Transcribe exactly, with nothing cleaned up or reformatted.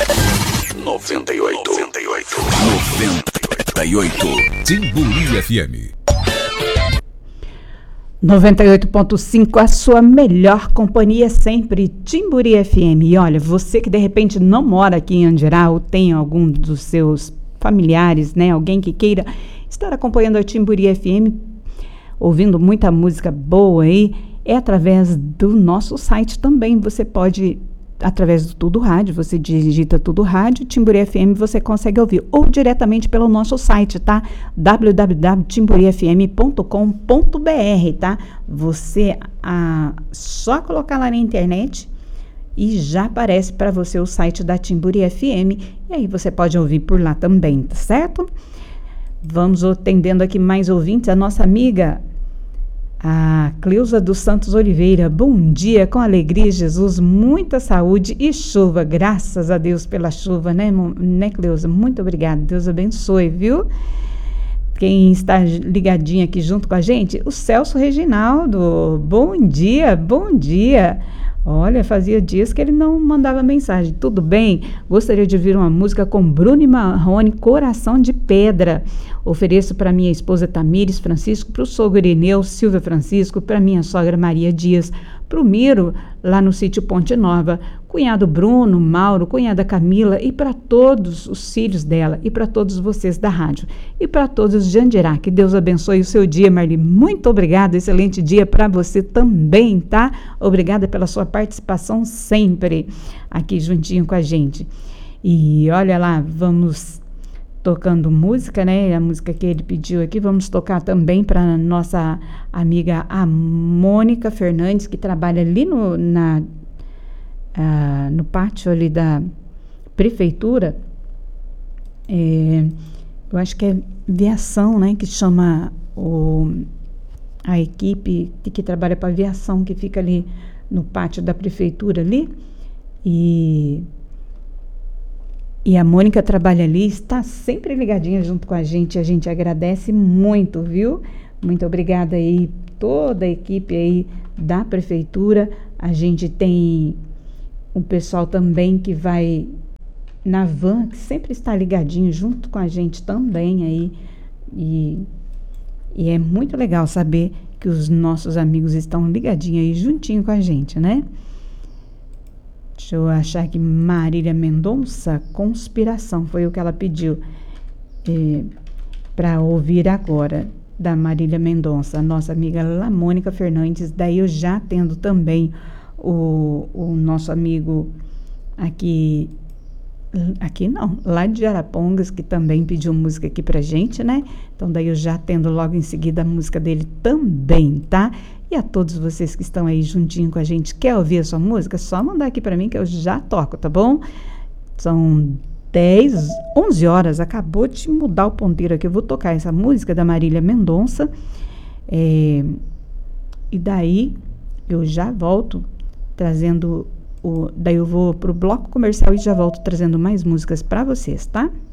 noventa e oito. noventa e oito. noventa e oito. Timburi F M. noventa e oito ponto cinco, a sua melhor companhia sempre, Timburi F M. E olha, você que de repente não mora aqui em Andirá ou tem algum dos seus familiares, né, alguém que queira estar acompanhando a Timburi F M, ouvindo muita música boa aí, é através do nosso site também. Você pode, através do Tudo Rádio, você digita Tudo Rádio, Timburi F M, você consegue ouvir, ou diretamente pelo nosso site, tá? w w w ponto timburi f m ponto com ponto b r, tá? Você ah, só colocar lá na internet e já aparece para você o site da Timburi F M, e aí você pode ouvir por lá também, tá certo? Vamos atendendo aqui mais ouvintes, a nossa amiga a Cleusa dos Santos Oliveira. Bom dia, com alegria, Jesus, muita saúde e chuva, graças a Deus pela chuva, né, né Cleusa? Muito obrigada, Deus abençoe, viu? Quem está ligadinho aqui junto com a gente, o Celso Reginaldo. Bom dia, bom dia. Olha, fazia dias que ele não mandava mensagem. Tudo bem? Gostaria de ouvir uma música com Bruno e Marrone, Coração de Pedra. Ofereço para minha esposa Tamires Francisco, para o sogro Irineu Silvia Francisco, para minha sogra Maria Dias, para o Miro, lá no sítio Ponte Nova, cunhado Bruno, Mauro, cunhada Camila, e para todos os filhos dela, e para todos vocês da rádio, e para todos de Andirá. Que Deus abençoe o seu dia, Marli. Muito obrigada, excelente dia para você também, tá? Obrigada pela sua participação sempre aqui juntinho com a gente. E olha lá, vamos tocando música, né? A música que ele pediu aqui, vamos tocar também para nossa amiga a Mônica Fernandes, que trabalha ali no, na, ah, no pátio ali da prefeitura. É, eu acho que é Viação, né? Que chama o, a equipe que, que trabalha para aviação, que fica ali no pátio da prefeitura ali. E E a Mônica trabalha ali, está sempre ligadinha junto com a gente, a gente agradece muito, viu? Muito obrigada aí, toda a equipe aí da prefeitura. A gente tem um pessoal também que vai na van, que sempre está ligadinho junto com a gente também aí. E, e é muito legal saber que os nossos amigos estão ligadinhos aí juntinho com a gente, né? Deixa eu achar aqui, Marília Mendonça, Conspiração, foi o que ela pediu é, para ouvir agora, da Marília Mendonça, a nossa amiga La Mônica Fernandes. Daí eu já tendo também o, o nosso amigo aqui, aqui não, lá de Arapongas, que também pediu música aqui pra gente, né? Então daí eu já tendo logo em seguida a música dele também, tá? E a todos vocês que estão aí juntinho com a gente, quer ouvir a sua música? Só mandar aqui para mim que eu já toco, tá bom? São dez, onze horas, acabou de mudar o ponteiro aqui. Eu vou tocar essa música da Marília Mendonça. É, e daí eu já volto trazendo, o, daí eu vou pro bloco comercial e já volto trazendo mais músicas para vocês, tá?